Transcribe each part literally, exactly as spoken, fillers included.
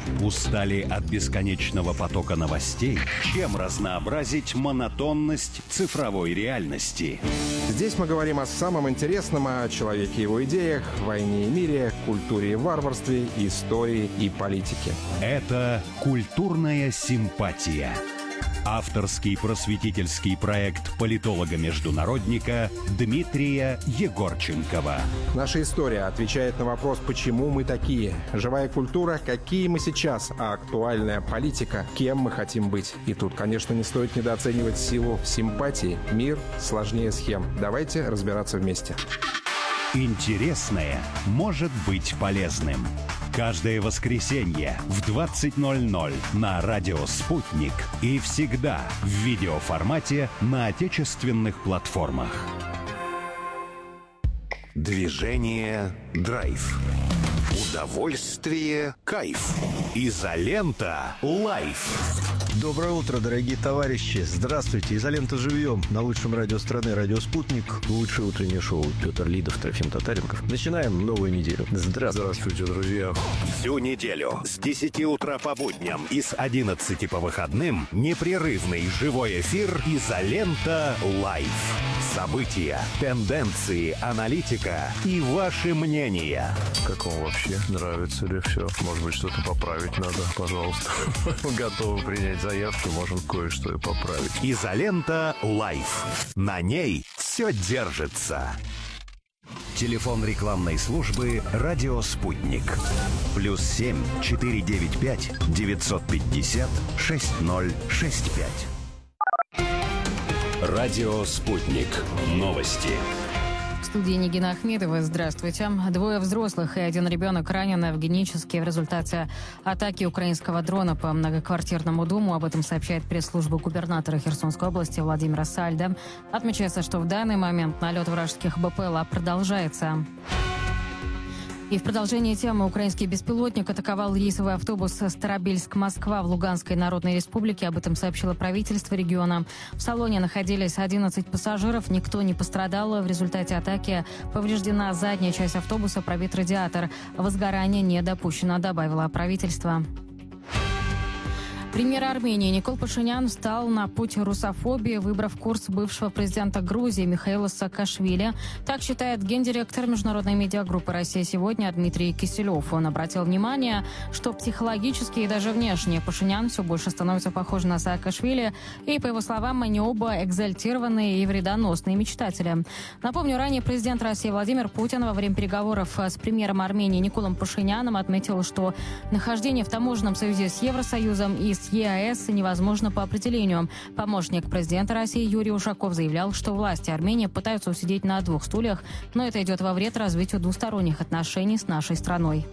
Устали от бесконечного потока новостей? Чем разнообразить монотонность цифровой реальности? Здесь мы говорим о самом интересном, о человеке и его идеях, войне и мире, культуре и варварстве, истории и политике. Это «Культурная симпатия». Авторский просветительский проект политолога-международника Дмитрия Егорченкова. Наша история отвечает на вопрос, почему мы такие. Живая культура, какие мы сейчас, а актуальная политика, кем мы хотим быть. И тут, конечно, не стоит недооценивать силу симпатии. Мир сложнее схем. Давайте разбираться вместе. Интересное может быть полезным. Каждое воскресенье в двадцать ноль ноль на радио «Спутник» и всегда в видеоформате на отечественных платформах. Движение «Драйв». Удовольствие «Кайф». Изолента «Лайф». Доброе утро, дорогие товарищи. Здравствуйте. Изолента живьем на лучшем радио страны, радио «Спутник». Лучшее утреннее шоу. Петр Лидов, Трофим Татаренков. Начинаем новую неделю. Здравствуйте. Здравствуйте, друзья. Всю неделю с десяти утра по будням и с одиннадцати по выходным непрерывный живой эфир «Изолента Лайф». События, тенденции, аналитика и ваши мнения. Как вам вообще? Нравится ли все? Может быть, что-то поправить надо? Пожалуйста. Готовы принять заявки, можем кое-что и поправить. «Изолента Лайф». На ней все держится. Телефон рекламной службы «Радио Спутник». Плюс семь четыре девять пять девятьсот пятьдесят шесть ноль шесть пять. Радио «Спутник». Новости. В студии Нигина Ахмедова. Здравствуйте. Двое взрослых и один ребенок ранены в Генически в результате атаки украинского дрона по многоквартирному дому. Об этом сообщает пресс-служба губернатора Херсонской области Владимира Сальда. Отмечается, что в данный момент налет вражеских БПЛА продолжается. И в продолжении темы украинский беспилотник атаковал рейсовый автобус Старобельск-Москва в Луганской Народной Республике. Об этом сообщило правительство региона. В салоне находились одиннадцать пассажиров. Никто не пострадал. В результате атаки повреждена задняя часть автобуса, пробит радиатор. Возгорание не допущено, добавило правительство. Премьер Армении Никол Пашинян встал на путь русофобии, выбрав курс бывшего президента Грузии Михаила Саакашвили. Так считает гендиректор международной медиагруппы «Россия сегодня» Дмитрий Киселев. Он обратил внимание, что психологически и даже внешне Пашинян все больше становится похож на Саакашвили. И, по его словам, они оба экзальтированные и вредоносные мечтатели. Напомню, ранее президент России Владимир Путин во время переговоров с премьером Армении Николом Пашиняном отметил, что нахождение в таможенном союзе с Евросоюзом и с ЕАЭС невозможно по определению. Помощник президента России Юрий Ушаков заявлял, что власти Армении пытаются усидеть на двух стульях, но это идет во вред развитию двусторонних отношений с нашей страной.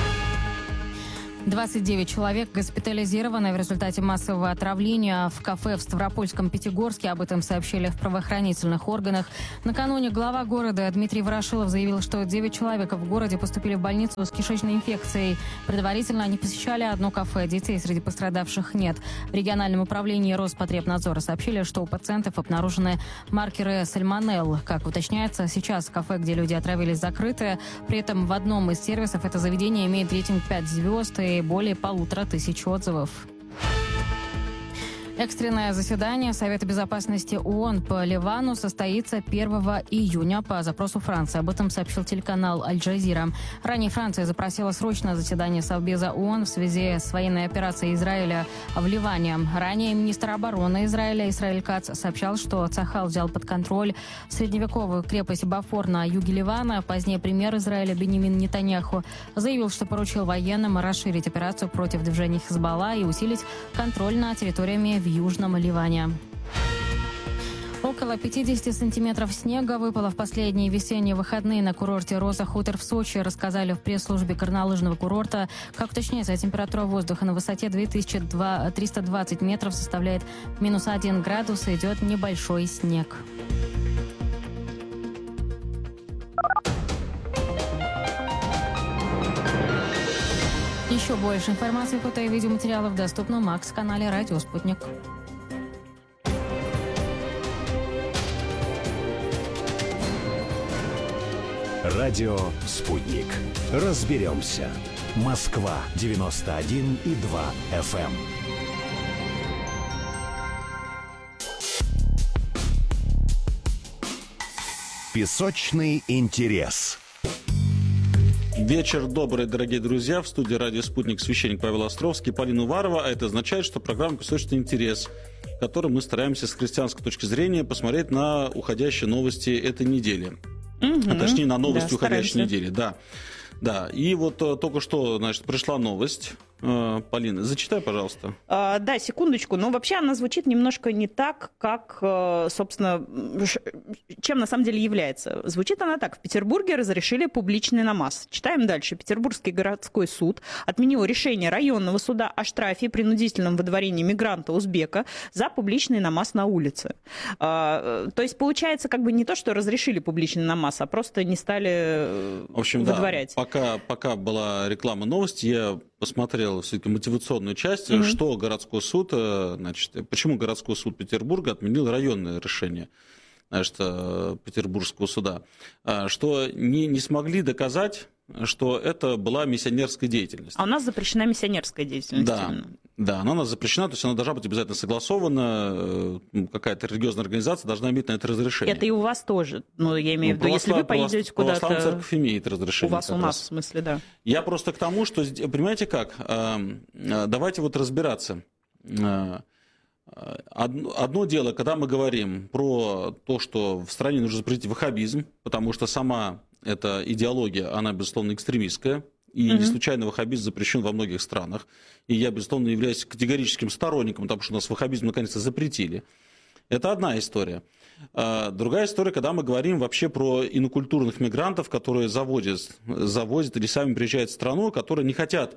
двадцать девять человек госпитализированы в результате массового отравления в кафе в Ставропольском Пятигорске. Об этом сообщили в правоохранительных органах. Накануне глава города Дмитрий Ворошилов заявил, что девять человек в городе поступили в больницу с кишечной инфекцией. Предварительно они посещали одно кафе. Детей среди пострадавших нет. В региональном управлении Роспотребнадзора сообщили, что у пациентов обнаружены маркеры сальмонелл. Как уточняется, сейчас кафе, где люди отравились, закрыто. При этом в одном из сервисов это заведение имеет рейтинг пять звезд и более полутора тысяч отзывов. Экстренное заседание Совета безопасности ООН по Ливану состоится первого июня по запросу Франции. Об этом сообщил телеканал Аль-Джазира. Ранее Франция запросила срочное заседание Совбеза ООН в связи с военной операцией Израиля в Ливане. Ранее министр обороны Израиля Исраэль Кац сообщал, что Цахал взял под контроль средневековую крепость Бафор на юге Ливана. Позднее премьер Израиля Беньямин Нетаньяху заявил, что поручил военным расширить операцию против движения Хизбалла и усилить контроль над территориями в Южном Ливане. Около пятьдесят сантиметров снега выпало в последние весенние выходные на курорте «Роза Хутор» в Сочи, рассказали в пресс-службе горнолыжного курорта. Как уточняется, температура воздуха на высоте две тысячи триста двадцать метров составляет минус один градус, и идет небольшой снег. Еще больше информации, фото и видеоматериалов доступно в Макс-канале «Радио Спутник». Радио «Спутник». Разберемся. Москва девяносто один и два эф эм. Песочный интерес. Вечер добрый, дорогие друзья. В студии «Радио Спутник» священник Павел Островский, Полина Уварова. А это означает, что программа «Песочный интерес», в которой мы стараемся с христианской точки зрения посмотреть на уходящие новости этой недели. Угу. А точнее, на новости да, уходящей стараемся. недели. Да. Да. И вот только что, значит, пришла новость. Полина, зачитай, пожалуйста. А, да, секундочку. Но вообще она звучит немножко не так, как, собственно, чем на самом деле является. Звучит она так. В Петербурге разрешили публичный намаз. Читаем дальше. Петербургский городской суд отменил решение районного суда о штрафе и принудительном выдворении мигранта-узбека за публичный намаз на улице. А, то есть получается как бы не то, что разрешили публичный намаз, а просто не стали в общем, выдворять. Да, пока, пока была реклама новости, я посмотрел все-таки мотивационную часть, mm-hmm. что городской суд, значит, почему городской суд Петербурга отменил районное решение, значит, Петербургского суда, что не, не смогли доказать, что это была миссионерская деятельность. А у нас запрещена миссионерская деятельность. Да, да, она у нас запрещена, то есть она должна быть обязательно согласована, какая-то религиозная организация должна иметь на это разрешение. Это и у вас тоже, ну, я имею ну, в виду, если вы поедете куда-то... Православная церковь имеет разрешение. У вас, у нас, раз. в смысле, да. Я просто к тому, что, понимаете как, давайте вот разбираться. Одно, одно дело, когда мы говорим про то, что в стране нужно запретить ваххабизм, потому что сама эта идеология, она, безусловно, экстремистская, и mm-hmm. не случайно ваххабизм запрещен во многих странах. И я, безусловно, являюсь категорическим сторонником, потому что у нас ваххабизм наконец-то запретили. Это одна история. Другая история, когда мы говорим вообще про инокультурных мигрантов, которые заводят, завозят или сами приезжают в страну, которые не хотят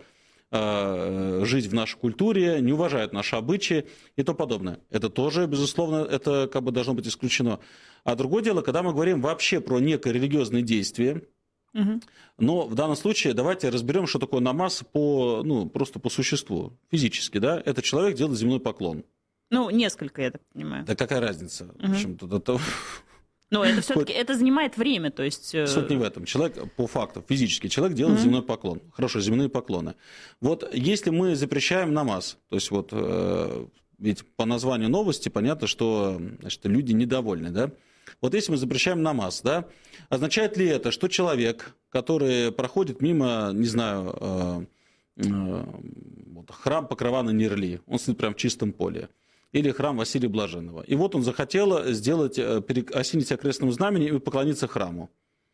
жить в нашей культуре, не уважают наши обычаи и тому подобное. Это тоже, безусловно, это как бы должно быть исключено. А другое дело, когда мы говорим вообще про некое религиозное действие, угу. но в данном случае давайте разберем, что такое намаз по, ну, просто по существу, физически. Да? Это человек делает земной поклон. Ну, несколько, я так понимаю. Да какая разница? Угу. В общем, это... Но это все-таки это занимает время, то есть... Суть не в этом. Человек, по факту, физически человек делает mm-hmm. земной поклон. Хорошо, земные поклоны. Вот если мы запрещаем намаз, то есть вот, э, ведь по названию новости понятно, что, значит, люди недовольны, да? Вот если мы запрещаем намаз, да, означает ли это, что человек, который проходит мимо, не знаю, э, э, вот, храм Покрова на Нерли, он стоит прямо в чистом поле, или храм Василия Блаженного. И вот он захотел сделать, осенить себя крестным знаменем и поклониться храму.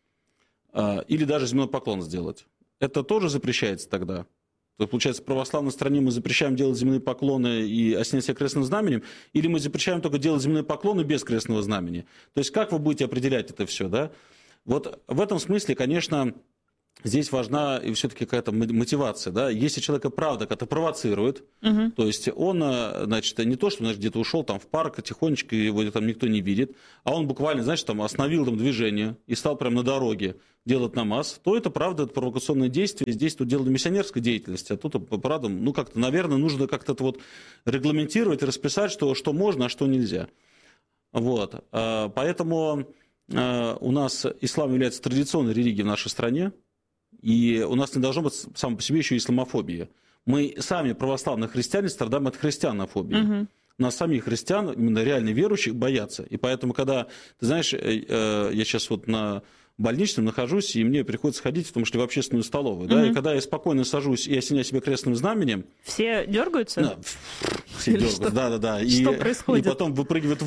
Или даже земной поклон сделать. Это тоже запрещается тогда? То есть, получается, в православной стране мы запрещаем делать земные поклоны и осенять себя крестным знаменем, или мы запрещаем только делать земные поклоны без крестного знамени? То есть как вы будете определять это все, да? Вот в этом смысле, конечно... Здесь важна и все-таки какая-то мотивация. Да? Если человека правда как-то провоцирует, угу. то есть он, значит, не то, что значит, где-то ушел там, в парк тихонечко, его там никто не видит, а он буквально, значит, там, остановил там, движение и стал прямо на дороге делать намаз, то это правда, это провокационное действие. Здесь тут дело миссионерской деятельности, а тут, правда, ну как-то, наверное, нужно как-то это вот регламентировать, расписать, что, что можно, а что нельзя. Вот. Поэтому у нас ислам является традиционной религией в нашей стране. И у нас не должно быть само по себе еще и исламофобия. Мы сами, православные христиане, страдаем от христианофобии. Угу. Нас самих христиан, именно реально верующих, боятся. И поэтому, когда, ты знаешь, я сейчас вот на больничном нахожусь, и мне приходится ходить, в том числе в общественную столовую. Угу. Да, и когда я спокойно сажусь и осеняю себя крестным знаменем... Все дергаются? Да, все дергаются, да-да-да. Что происходит? И потом выпрыгивают